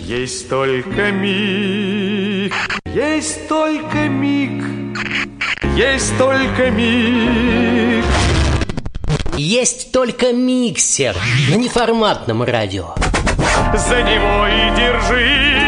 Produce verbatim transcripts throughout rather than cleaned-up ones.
Есть только миг, есть только миг, есть только миг. Есть только миксер на неформатном радио. За него и держись.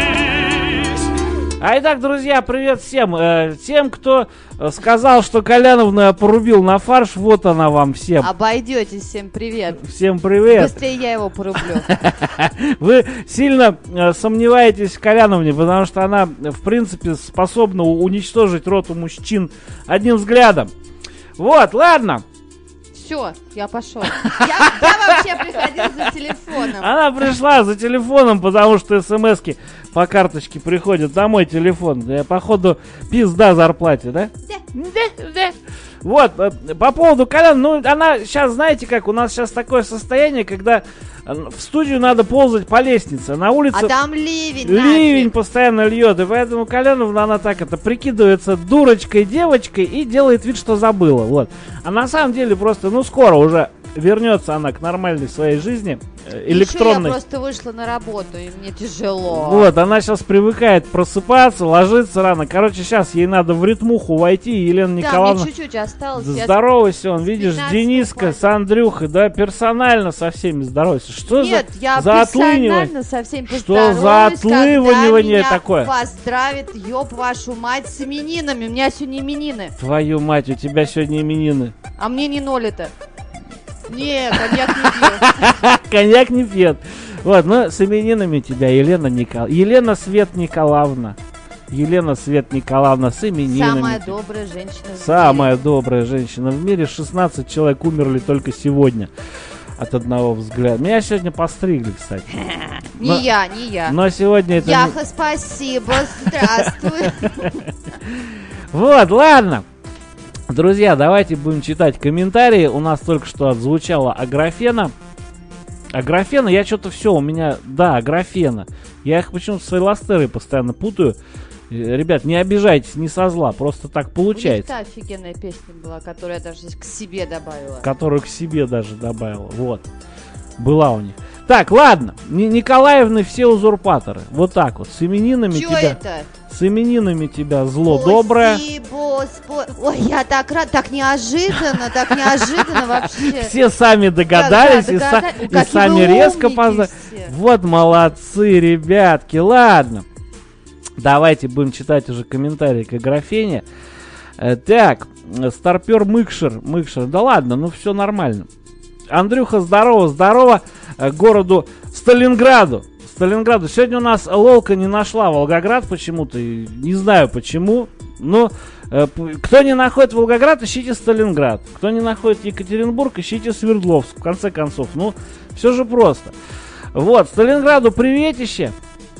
А итак, друзья, привет всем. Э, тем, кто сказал, что Коляновну я порубил на фарш, вот она вам всем. Обойдетесь, всем привет. Всем привет. Быстрее я его порублю. Вы сильно э, сомневаетесь в Коляновне, потому что она, в принципе, способна уничтожить роту мужчин одним взглядом. Вот, ладно. Все, я пошел. Я, я вообще приходил за телефоном. Она пришла за телефоном, потому что смс-ки по карточке приходят на мой телефон. Я, походу, пизда зарплате, да? Да. Да, да. Вот, по поводу Колян, ну, она сейчас, знаете как, у нас сейчас такое состояние, когда в студию надо ползать по лестнице, на улице... А там ливень, Ливень нафиг. постоянно льет, и поэтому Коляновна, она так это, прикидывается дурочкой, девочкой и делает вид, что забыла, вот. А на самом деле просто, ну, скоро уже вернется она к нормальной своей жизни, э, электронной. Еще я просто вышла на работу, и мне тяжело. Вот, она сейчас привыкает просыпаться, ложиться рано. Короче, сейчас ей надо в ритмуху войти, и Елена Да, Николаевна... мне чуть-чуть осталось. Здоровайся, он, видишь, Дениска хватит. с Андрюхой, да, персонально со всеми здоровайся. Что Нет, за, я за отлынивание? персонально со всеми Что за отлынивание такое? Поздравит, ёб вашу мать, с именинами. У меня сегодня именины. Твою мать, у тебя сегодня именины. А мне не ноль это. Не, коньяк не пью. Коньяк не пьет. Вот, ну, с именинами тебя, Елена Николаевна. Елена Свет Николаевна. Елена Свет Николаевна с именинами. Самая добрая женщина в Самая мире. добрая женщина в мире. шестнадцать человек умерли только сегодня от одного взгляда. Меня сегодня постригли, кстати. Не Но- я, не я. Но сегодня это... не- Яха, спасибо, здравствуй. Вот, ладно. Друзья, давайте будем читать комментарии. У нас только что отзвучала Аграфена. Аграфена, я что-то все, у меня... Да, Аграфена. Я их почему-то с Эйластерой постоянно путаю. Э, Ребят, не обижайтесь, не со зла. Просто так получается. У них та офигенная песня была, которую я даже к себе добавила. Которую к себе даже добавила. Вот. Была у них. Так, ладно. Ни- Николаевны все узурпаторы. Вот так вот. С именинами Чё тебя... это? С именинами тебя зло доброе. Спасибо, спо- Ой, я так рад, так неожиданно, так неожиданно вообще. Все сами догадались, Да, да, и, са- догадались. и Какие сами вы резко умники познали. все. Вот молодцы, ребятки. Ладно. Давайте будем читать уже комментарии к Аграфене. Э, Так, э, старпер Мыкшер. Мыкшер, да ладно, ну все нормально. Андрюха, здорово, здорово э, городу Сталинграду. Сталинграду. Сегодня у нас Лолка не нашла Волгоград почему-то. и Не знаю почему. Но э, п- кто не находит Волгоград, ищите Сталинград. Кто не находит Екатеринбург, ищите Свердловск. В конце концов, ну, все же просто. Вот, Сталинграду приветище.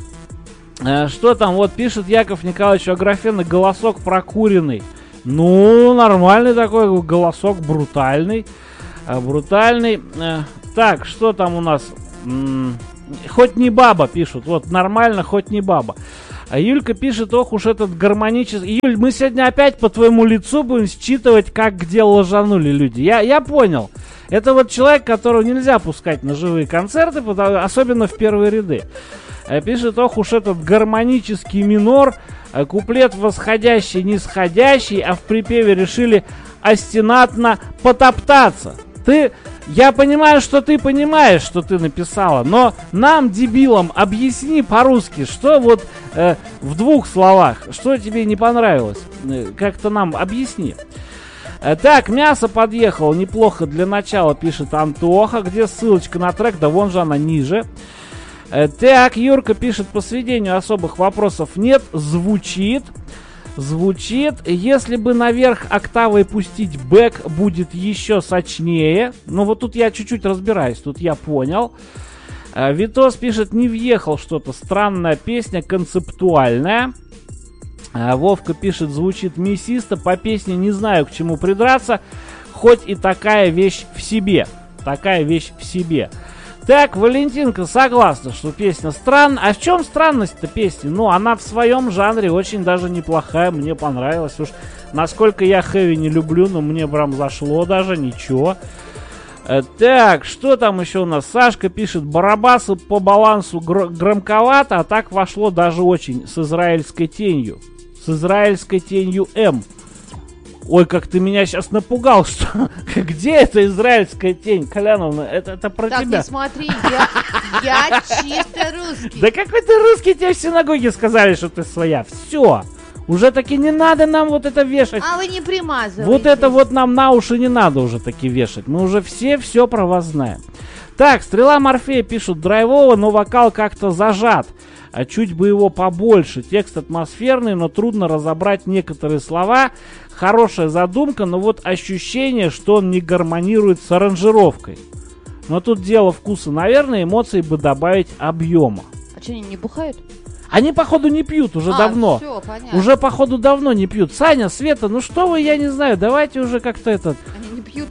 Э, что там, вот пишет Яков Николаевич Аграфена, голосок прокуренный. Ну, нормальный такой голосок, брутальный. Э, брутальный. Э, так, что там у нас? М- Хоть не баба, пишут. Вот, нормально, хоть не баба. А Юлька пишет, ох уж этот гармонический... Юль, мы сегодня опять по твоему лицу будем считывать, как где ложанули люди. Я, я понял. Это вот человек, которого нельзя пускать на живые концерты, потому- особенно в первые ряды. Э, Пишет, ох уж этот гармонический минор, э, куплет восходящий, нисходящий, а в припеве решили остенатно потоптаться. Ты... Я понимаю, что ты понимаешь, что ты написала, но нам, дебилам, объясни по-русски, что вот э, в двух словах, что тебе не понравилось. Э, как-то нам объясни. Э, так, мясо подъехало, неплохо для начала, пишет Антоха. Где ссылочка на трек? Да вон же она ниже. Э, так, Юрка пишет, по сведению особых вопросов нет, звучит. Звучит, если бы наверх октавой пустить бэк, будет еще сочнее. Ну вот тут я чуть-чуть разбираюсь, тут я понял. А, Витос пишет, не въехал что-то, странная песня, концептуальная. А, Вовка пишет, звучит мясисто, по песне не знаю к чему придраться, хоть и такая вещь в себе. Такая вещь в себе. Так, Валентинка согласна, что песня странная. А в чем странность-то песни? Ну, она в своем жанре очень даже неплохая, мне понравилась. Уж насколько я хэви не люблю, но мне прям зашло даже, ничего. Э, так, что там еще у нас? Сашка пишет, Барабасы по балансу гр- громковато, а так вошло даже очень, с израильской тенью. С израильской тенью М. Ой, как ты меня сейчас напугал, что... Где эта израильская тень, Коляновна? Это, это про Так, тебя. не смотри, я, я чисто русский. Да какой ты русский, тебе в синагоге сказали, что ты своя. Все. Уже таки не надо нам вот это вешать. А вы не примазываете. Вот это вот нам на уши не надо уже таки вешать. Мы уже все все про вас знаем. Так, Стрела Морфея пишут, драйвово, но вокал как-то зажат. А чуть бы его побольше. Текст атмосферный, но трудно разобрать некоторые слова. Хорошая задумка, но вот ощущение, что он не гармонирует с аранжировкой. Но тут дело вкуса, наверное, эмоций бы добавить объема. А что, они не бухают? Они, походу, не пьют уже а, давно. Все, понятно. Уже, походу, давно не пьют. Саня, Света, ну что вы, я не знаю, давайте уже как-то этот... Они не пьют.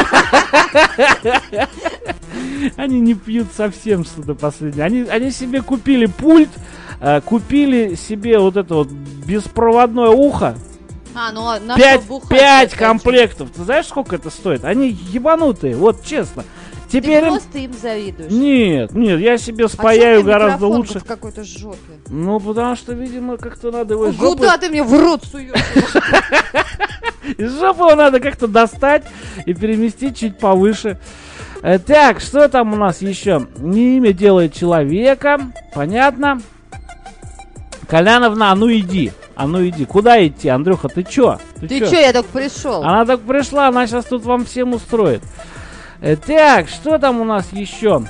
Они не пьют совсем что-то последнее. Они, они себе купили пульт, э, купили себе вот это вот беспроводное ухо. А, ну на Пять, что бухать? пять Это комплектов. Ты знаешь, сколько это стоит? Они ебанутые, вот честно. Ты Теперь им- просто им завидуешь. Нет, нет, я себе А чё спаяю у тебя гораздо микрофон лучше. тут в какой-то жопе? Ну, потому что, видимо, как-то надо его из Ну, жопы... куда ты мне в рот суешь? Из жопы его надо как-то достать и переместить чуть повыше. Э, так, что там у нас еще? Не имя делает человека. Понятно. Коляновна, а ну иди. А ну иди. Куда идти, Андрюха? Ты чё? Ты чё? чё, я только пришел? Она так пришла, она сейчас тут вам всем устроит. Э, так, что там у нас еще?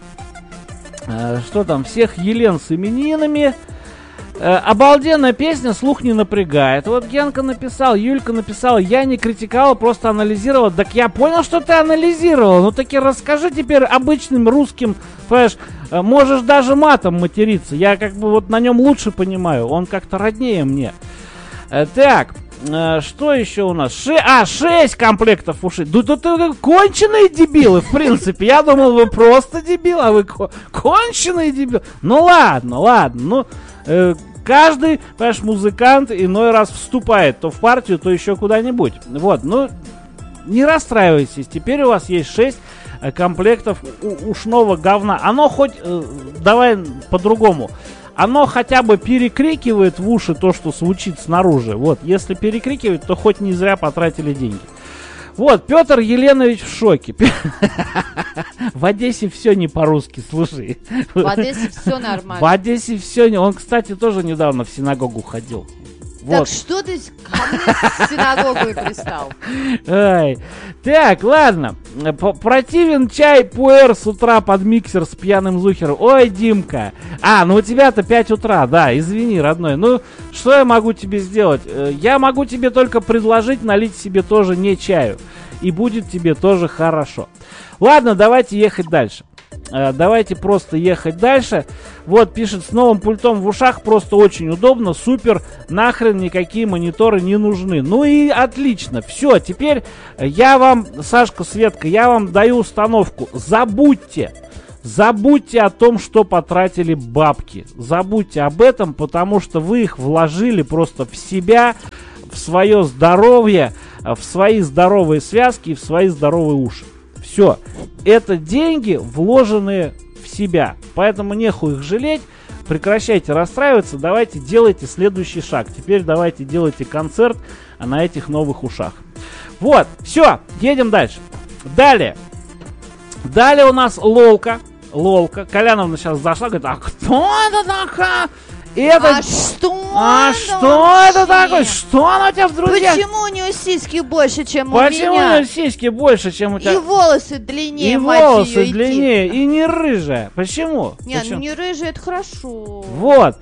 Э, что там? Всех Елен с именинами. Э, обалденная песня, слух не напрягает. Вот Генка написал, Юлька написала, я не критиковал, просто анализировал. Так я понял, что ты анализировал. Ну таки расскажи теперь обычным русским, понимаешь, э, можешь даже матом материться. Я как бы вот на нем лучше понимаю, он как-то роднее мне. Э, так, э, что еще у нас? Ше- а, шесть комплектов ушей. Да, да ты конченые дебилы, в принципе. Я думал, вы просто дебилы, а вы ко- конченые дебилы. Ну ладно, ладно, ну... Э, каждый, понимаешь, музыкант иной раз вступает то в партию, то еще куда-нибудь. Вот, ну, не расстраивайтесь. Теперь у вас есть шесть э, комплектов у- ушного говна. Оно хоть, э, давай по-другому, оно хотя бы перекрикивает в уши то, что звучит снаружи. Вот, если перекрикивает, то хоть не зря потратили деньги. Вот, Петр Еленович в шоке. В Одессе все не по-русски, слушай. В Одессе все нормально. В Одессе все не... Он, кстати, тоже недавно в синагогу ходил. Так Вот. что ты с- ко мне в синагогу и пристал? Ай. Так, ладно. П- Противен чай пуэр с утра под миксер с пьяным зухером. Ой, Димка. А, ну у тебя-то пять утра, да, извини, родной. Ну, что я могу тебе сделать? Э, Я могу тебе только предложить налить себе тоже не чаю. И будет тебе тоже хорошо. Ладно, давайте ехать дальше. Э, Давайте просто ехать дальше. Вот, пишет, с новым пультом в ушах просто очень удобно, супер, нахрен никакие мониторы не нужны. Ну и отлично, все, теперь я вам, Сашка, Светка, я вам даю установку. Забудьте, забудьте о том, что потратили бабки. Забудьте об этом, потому что вы их вложили просто в себя, в свое здоровье, в свои здоровые связки и в свои здоровые уши. Все, это деньги, вложенные в себя, поэтому нехуй их жалеть, прекращайте расстраиваться, давайте делайте следующий шаг. Теперь давайте делайте концерт на этих новых ушах. Вот, все, едем дальше. Далее, далее у нас Лолка, Лолка, Коляновна сейчас зашла, говорит, а кто это такая? Это... А что? А это что вообще? это такое? Что она у тебя в друзьях? Почему у нее сиськи больше, чем Почему у у меня? нее сиськи больше, чем у тебя? И волосы длиннее, И мать волосы её, длиннее, идти. и не рыжая. Почему? Не, Почему? ну не рыжий, это хорошо. Вот.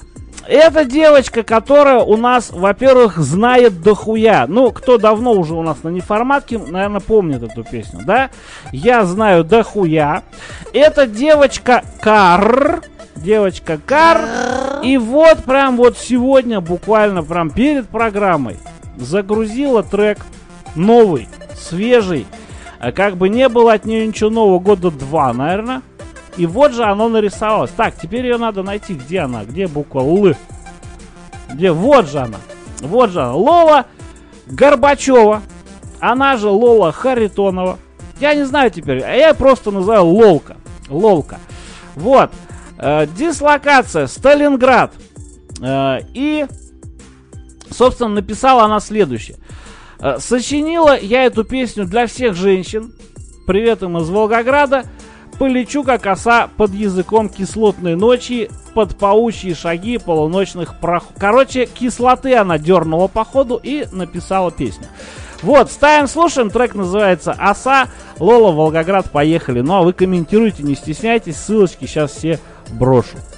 Это девочка, которая у нас, во-первых, знает дохуя. Ну, кто давно уже у нас на неформатке, наверное, помнит эту песню, да? Я знаю дохуя. Это девочка Кар. Девочка Кар. И вот прям вот сегодня, буквально прям перед программой, загрузила трек новый, свежий. А как бы не было от нее ничего нового, года два, наверное. И вот же оно нарисовалось. Так, теперь ее надо найти. Где она? Где буква Л? Где? Вот же она. Вот же она. Лола Горбачева. Она же Лола Харитонова. Я не знаю теперь, а я просто называю Лолка. Лолка. Вот. Э, дислокация Сталинград. Э, и, собственно, написала она следующее. Э, сочинила я эту песню для всех женщин. Привет им из Волгограда. Полечу, как оса, под языком кислотной ночи, под паучьи шаги полуночных прох... Короче, кислоты она дернула по ходу и написала песню. Вот, ставим, слушаем. Трек называется «Оса». Лола, Волгоград, поехали. Ну, а вы комментируйте, не стесняйтесь. Ссылочки сейчас все брошу.